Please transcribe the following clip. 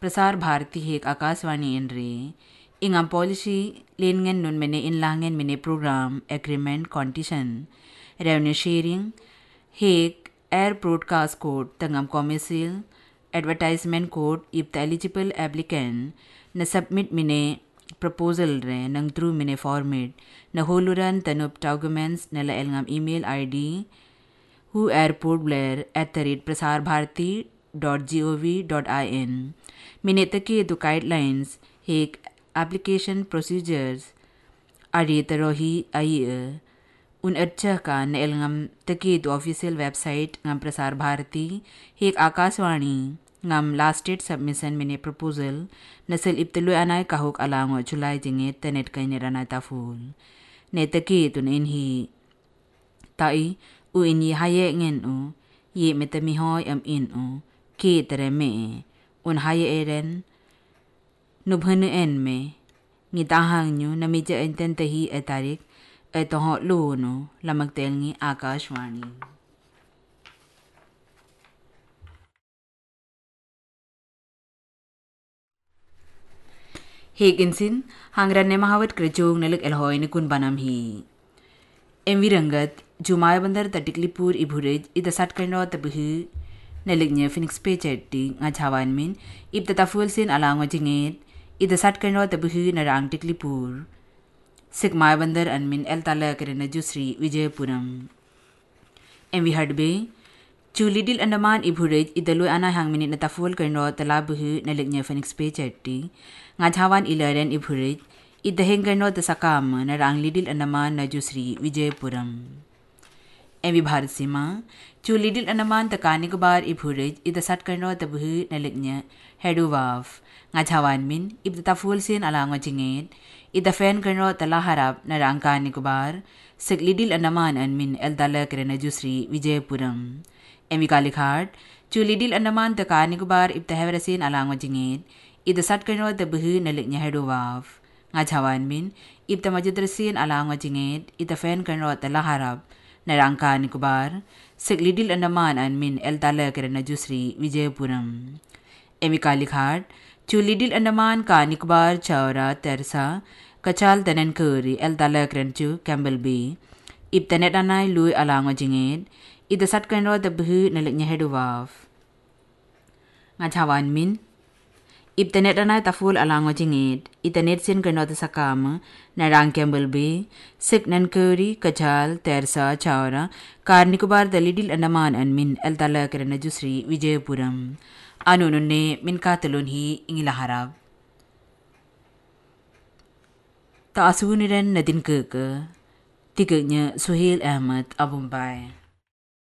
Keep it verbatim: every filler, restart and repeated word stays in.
प्रसार भारती हेक आकाशवाणी इनरे इंगam policy lengen nun mene inlangen mene program agreement condition revenue sharing hek air broadcast code tangam commercial advertisement code if the eligible applicant na submit mene proposal re nang through mene format na holuran tanup documents nala elngam email id who airport blair at the rate prasar bharati dot gov dot in mene take du guidelines hek application procedures ari tarohi ai un अच्छा का nail ngam तकी तो official website ngam Prasar भारती एक Akashvani ngam last date submission mini proposal nasel iptelu anay kahok alango July jinget tenet kay nirana taful ne taki tun inhi tai u inhi haye ngen u ye metami hoy am in u ki tere me un haye eren nubhanu en me ngi tahang nyu namija enten tahi etarik etoho luno lamagtel ngi akashwani Heginsin hangran ne mahawat krejong nalik elhoy ni kun banam hi envirangat jumaya bandar tatiklipur ibhurej ida sat kaino tabuhi nalignya phoenix pechetti ngachawan min ib tataful sin alango jinget ida sat kaino tabuhi narang tiklipur sikmaya bandar anmin el tala kerena jusri Vijayapuram envi hadbe Chulidil Andaman ibhurej idalu ana hang minit na taful kaino talabuhi nalignya phoenix pechetti ngachawan ilaren ibhurej idaheng kaino tasakam narang lidil Andaman na jusri Vijayapuram envi bharsima Chulidil Andaman takani kubar ibhurej idasat kaino tabuhi nalignya heduwaf ngachawan min ibtataful sin alango jinget idafen kaino talaharap narang kani kubar siklidil Andaman anmin el dala kerena jusri Vijayapuram envi kalikhat Chulidil Andaman takani kubar ibtahevrasin alango jinget idasat kaino tabuhi nalignya heduwaf ngachawan min ibtamajudrasin alango jinget idafen kaino talaharap narangka ni kubar siklidil Andaman anmin el tala kerena jusri Vijayapuram envi kalikhat Chulidil Andaman ka ni kubar chaura tersa kachal tanan kuri el tala kerenchu Campbell Bay ibtanet anay lui alango jinget idasat kaino tabuhi nalignya heduwaf ngachawan min ibtanet anay taful alango jinget itanet sin kaino tasakam narang Campbell Bay siknan kuri kachal tersa chaura karni kubar dalidil Andaman anmin el tala kerena jusri Vijayapuram anununne min katalun hi ingilaharab taasuniran nadin keke tiganya Suhail Ahmad Abumbay